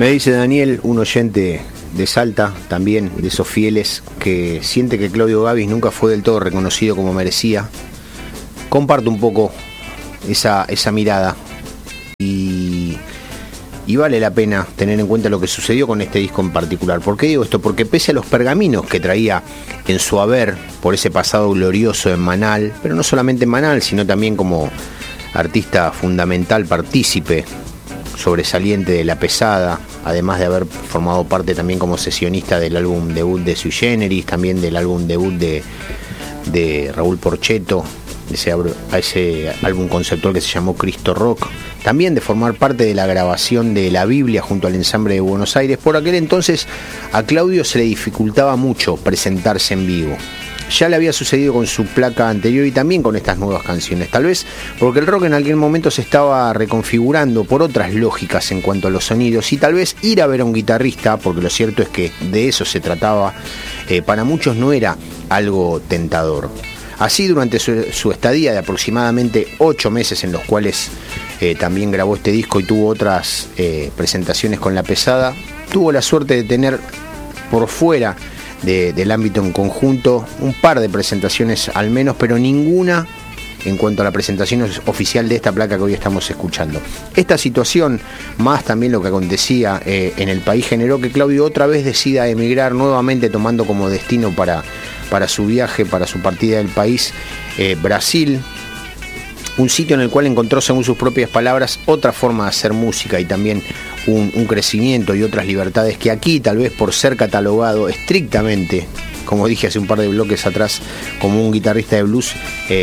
Me dice Daniel, un oyente de Salta, también de esos fieles, que siente que Claudio Gabis nunca fue del todo reconocido como merecía. Comparto un poco esa mirada y vale la pena tener en cuenta lo que sucedió con este disco en particular. ¿Por qué digo esto? Porque pese a los pergaminos que traía en su haber por ese pasado glorioso en Manal, pero no solamente en Manal, sino también como artista fundamental, partícipe, sobresaliente de La Pesada, además de haber formado parte también como sesionista del álbum debut de Sui Generis, también del álbum debut de Raúl Porchetto, ese álbum conceptual que se llamó Cristo Rock, también de formar parte de la grabación de La Biblia junto al Ensamble de Buenos Aires. Por aquel entonces a Claudio se le dificultaba mucho presentarse en vivo. Ya le había sucedido con su placa anterior y también con estas nuevas canciones, tal vez porque el rock en aquel momento se estaba reconfigurando por otras lógicas en cuanto a los sonidos, y tal vez ir a ver a un guitarrista, porque lo cierto es que de eso se trataba, para muchos no era algo tentador. Así, durante su estadía de aproximadamente 8 meses, en los cuales también grabó este disco y tuvo otras presentaciones con La Pesada, tuvo la suerte de tener por fuera del ámbito en conjunto un par de presentaciones al menos, pero ninguna en cuanto a la presentación oficial de esta placa que hoy estamos escuchando. Esta situación, más también lo que acontecía en el país, generó que Claudio otra vez decida emigrar nuevamente, tomando como destino para su viaje, para su partida del país, Brasil, un sitio en el cual encontró, según sus propias palabras, otra forma de hacer música y también un crecimiento y otras libertades que aquí, tal vez por ser catalogado estrictamente, como dije hace un par de bloques atrás, como un guitarrista de blues,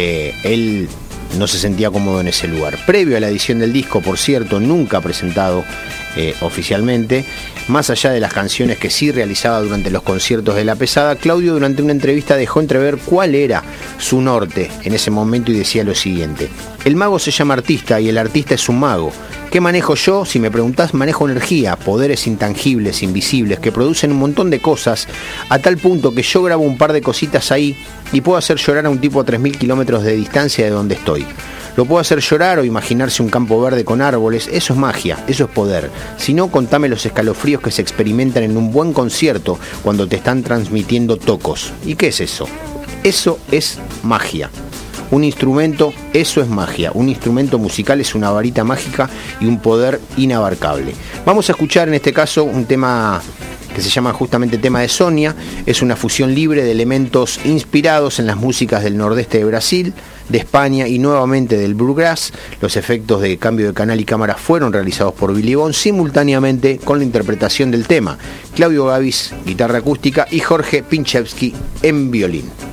él no se sentía cómodo en ese lugar. Previo a la edición del disco, por cierto, nunca presentado oficialmente, más allá de las canciones que sí realizaba durante los conciertos de La Pesada, Claudio durante una entrevista dejó entrever cuál era su norte en ese momento y decía lo siguiente: el mago se llama artista y el artista es un mago. ¿Qué manejo yo? Si me preguntás, manejo energía, poderes intangibles, invisibles, que producen un montón de cosas, a tal punto que yo grabo un par de cositas ahí y puedo hacer llorar a un tipo a 3.000 kilómetros de distancia de donde estoy. Lo puedo hacer llorar o imaginarse un campo verde con árboles. Eso es magia, eso es poder. Si no, contame los escalofríos que se experimentan en un buen concierto cuando te están transmitiendo tocos. ¿Y qué es eso? Eso es magia. Un instrumento, eso es magia. Un instrumento musical es una varita mágica y un poder inabarcable. Vamos a escuchar en este caso un tema que se llama justamente Tema de Sonia. Es una fusión libre de elementos inspirados en las músicas del nordeste de Brasil, de España y nuevamente del bluegrass. Los efectos de cambio de canal y cámara fueron realizados por Billy Bond simultáneamente con la interpretación del tema. Claudio Gabis, guitarra acústica, y Jorge Pinchevsky en violín.